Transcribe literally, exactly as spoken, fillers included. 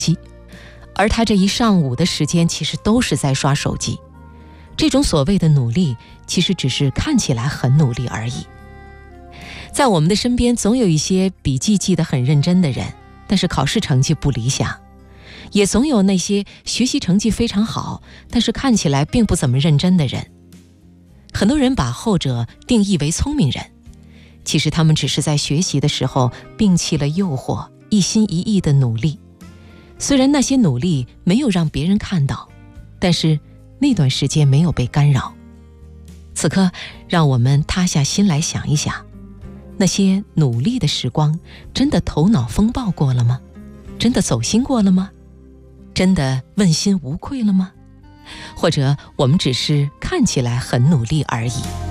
机，而他这一上午的时间其实都是在刷手机。这种所谓的努力，其实只是看起来很努力而已。在我们的身边总有一些笔记记得很认真的人，但是考试成绩不理想，也总有那些学习成绩非常好，但是看起来并不怎么认真的人。很多人把后者定义为聪明人，其实他们只是在学习的时候摒弃了诱惑，一心一意的努力。虽然那些努力没有让别人看到，但是那段时间没有被干扰。此刻让我们塌下心来想一想，那些努力的时光真的头脑风暴过了吗？真的走心过了吗？真的问心无愧了吗？或者我们只是看起来很努力而已。